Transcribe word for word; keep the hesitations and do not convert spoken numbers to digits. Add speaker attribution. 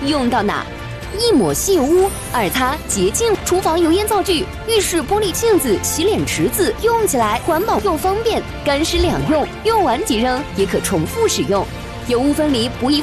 Speaker 1: 用到哪。一抹吸油污，二擦洁净。厨房油烟灶具、浴室玻璃镜子、洗脸池子，用起来环保又方便，干湿两用，用完即扔，也可重复使用。油污分离不易